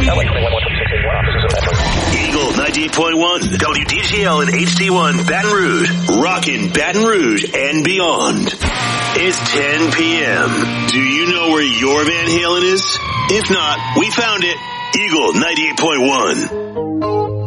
Eagle 98.1, WDGL and HD1 Baton Rouge, rockin' Baton Rouge and beyond. It's 10 p.m. Do you know where your Van Halen is? If not, we found it. Eagle 98.1.